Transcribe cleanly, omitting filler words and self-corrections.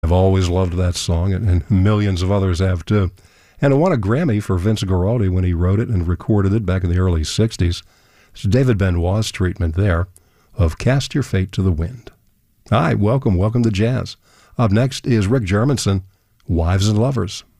I've always loved that song, and millions of others have too. And it won a Grammy for Vince Guaraldi when he wrote it and recorded it back in the early 60s. It's David Benoit's treatment there of Cast Your Fate to the Wind. Hi, welcome to Jazz. Up next is Rick Germanson, Wives and Lovers.